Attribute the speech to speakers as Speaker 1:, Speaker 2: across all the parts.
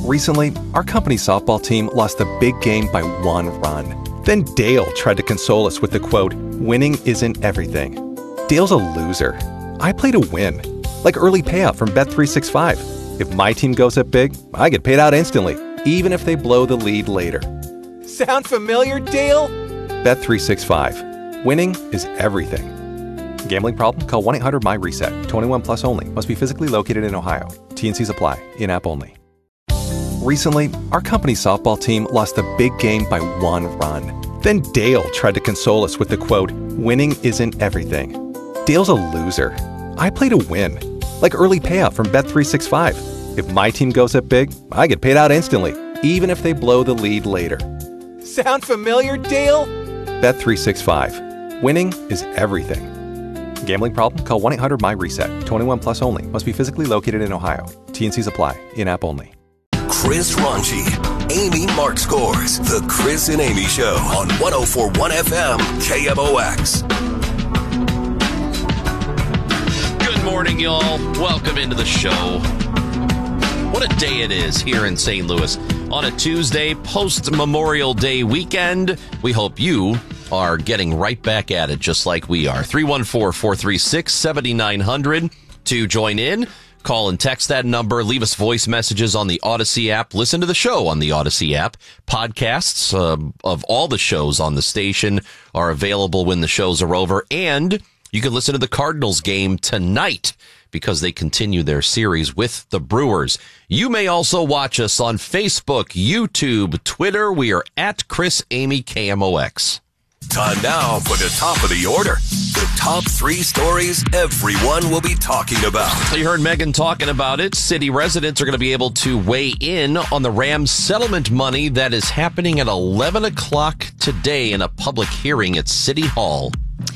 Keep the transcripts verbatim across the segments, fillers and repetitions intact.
Speaker 1: Recently, our company softball team lost a big game by one run. Then Dale tried to console us with the quote, "Winning isn't everything." Dale's a loser. I play to win. Like early payout from Bet three sixty-five. If my team goes up big, I get paid out instantly, even if they blow the lead later. Sound familiar, Dale? Bet three sixty-five. Winning is everything. Gambling problem? Call one eight hundred M Y reset. twenty-one plus only. Must be physically located in Ohio. T and Cs apply. In-app only. Recently, our company softball team lost a big game by one run. Then Dale tried to console us with the quote, "Winning isn't everything." Dale's a loser. I play to win. Like early payout from Bet three sixty-five. If my team goes up big, I get paid out instantly, even if they blow the lead later. Sound familiar, Dale? Bet three sixty-five. Winning is everything. Gambling problem? Call one eight hundred M Y reset. twenty-one plus only. Must be physically located in Ohio. T and Cs apply. In-app only.
Speaker 2: Chris Ronchi, Amy Mark Scores. The Chris and Amy Show on one oh four point one F M K M O X.
Speaker 3: Good morning, y'all. Welcome into the show. What a day it is here in Saint Louis. On a Tuesday, post-Memorial Day weekend, we hope you are getting right back at it just like we are. three one four, four three six, seven nine zero zero to join in. Call and text that number. Leave us voice messages on the Odyssey app. Listen to the show on the Odyssey app. Podcasts uh, of all the shows on the station are available when the shows are over. And you can listen to the Cardinals game tonight because they continue their series with the Brewers. You may also watch us on Facebook, YouTube, Twitter. We are at Chris Amy K M O X.
Speaker 2: Time now for the top of the order. The top three stories everyone will be talking about.
Speaker 3: You heard Megan talking about it. City residents are going to be able to weigh in on the Rams settlement money that is happening at eleven o'clock today in a public hearing at City Hall.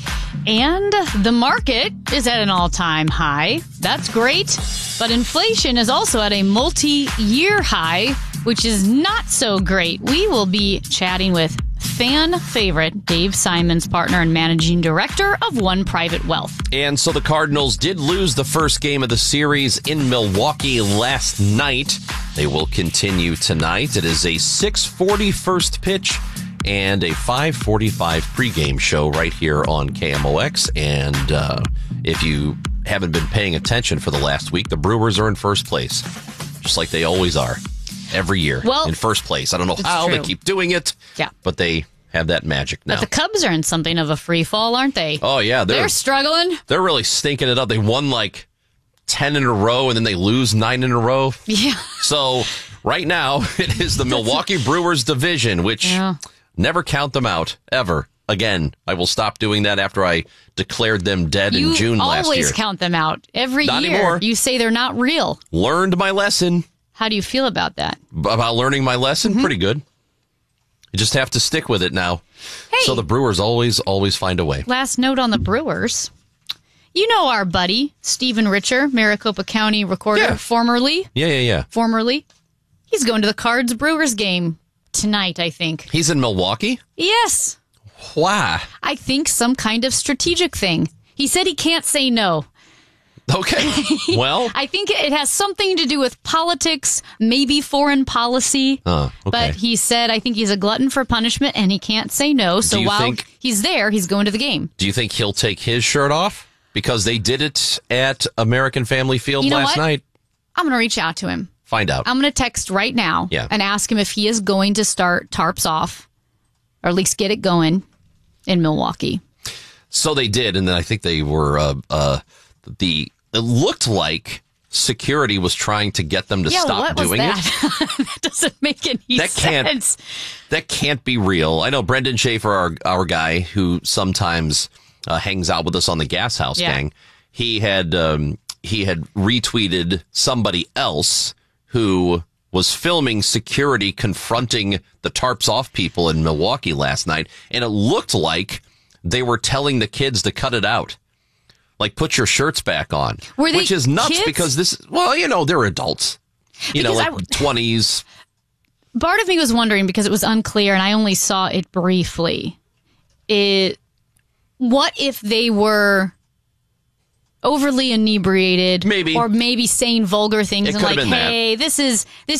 Speaker 4: And the market is at an all-time high. That's great. But inflation is also at a multi-year high, which is not so great. We will be chatting with fan favorite Dave Simons, partner and managing director of One Private Wealth.
Speaker 3: And so the Cardinals did lose the first game of the series in Milwaukee last night. They will continue tonight. It is a six forty first pitch and a five forty-five pregame show right here on K M O X. And uh, if you haven't been paying attention for the last week, the Brewers are in first place, just like they always are. Every year
Speaker 4: well,
Speaker 3: in first place. I don't know how
Speaker 4: true.
Speaker 3: they keep doing it,
Speaker 4: yeah.
Speaker 3: but they have that magic now.
Speaker 4: But the Cubs are in something of a free fall, aren't they?
Speaker 3: Oh, yeah. They're,
Speaker 4: they're struggling.
Speaker 3: They're really stinking it up. They won like ten in a row, and then they lose nine in a row.
Speaker 4: Yeah.
Speaker 3: So right now, it is the Milwaukee Brewers division, which
Speaker 4: yeah.
Speaker 3: never count them out, ever. Again, I will stop doing that after I declared them dead
Speaker 4: you
Speaker 3: in June last year.
Speaker 4: You always count them out. Every
Speaker 3: not
Speaker 4: year.
Speaker 3: Anymore.
Speaker 4: You say they're not real.
Speaker 3: Learned my lesson.
Speaker 4: How do you feel about that?
Speaker 3: About learning my lesson? Mm-hmm. Pretty good. You just have to stick with it now.
Speaker 4: Hey,
Speaker 3: so the Brewers always, always find a way.
Speaker 4: Last note on the Brewers. You know our buddy, Stephen Richer, Maricopa County recorder,
Speaker 3: yeah.
Speaker 4: formerly.
Speaker 3: Yeah, yeah, yeah.
Speaker 4: Formerly. He's going to the Cards Brewers game tonight, I think.
Speaker 3: He's in Milwaukee?
Speaker 4: Yes.
Speaker 3: Why?
Speaker 4: I think some kind of strategic thing. He said he can't say no.
Speaker 3: Okay. Well,
Speaker 4: I think it has something to do with politics, maybe foreign policy.
Speaker 3: Uh, okay.
Speaker 4: But he said, I think he's a glutton for punishment and he can't say no. So while
Speaker 3: think,
Speaker 4: he's there, he's going to the game.
Speaker 3: Do you think he'll take his shirt off? Because they did it at American Family Field
Speaker 4: you know
Speaker 3: last
Speaker 4: what?
Speaker 3: night.
Speaker 4: I'm going to reach out to him.
Speaker 3: Find out.
Speaker 4: I'm going to text right now
Speaker 3: yeah.
Speaker 4: and ask him if he is going to start tarps off or at least get it going in Milwaukee.
Speaker 3: So they did. And then I think they were, uh, uh, the, it looked like security was trying to get them to
Speaker 4: yeah,
Speaker 3: stop
Speaker 4: what
Speaker 3: doing
Speaker 4: was that?
Speaker 3: it.
Speaker 4: That doesn't make any
Speaker 3: that
Speaker 4: sense.
Speaker 3: Can't, that can't be real. I know Brendan Schaefer, our, our guy who sometimes uh, hangs out with us on the Gas House
Speaker 4: yeah.
Speaker 3: gang. He had, um, he had retweeted somebody else who was filming security confronting the tarps off people in Milwaukee last night. And it looked like they were telling the kids to cut it out. Like, put your shirts back on.
Speaker 4: Were they
Speaker 3: which is nuts
Speaker 4: kids?
Speaker 3: because this, well, you know, they're adults. You
Speaker 4: because
Speaker 3: know, like
Speaker 4: I,
Speaker 3: twenties.
Speaker 4: Part of me was wondering because it was unclear and I only saw it briefly. It, what if they were overly inebriated,
Speaker 3: maybe,
Speaker 4: or maybe saying vulgar things
Speaker 3: it
Speaker 4: and like,
Speaker 3: been
Speaker 4: "Hey,
Speaker 3: that.
Speaker 4: this is this